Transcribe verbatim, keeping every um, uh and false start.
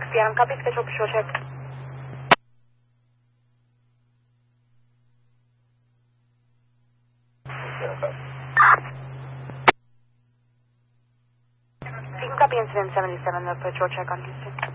P M, copy, schedule for short check. You can copy incident seventy-seven, the short check on Houston.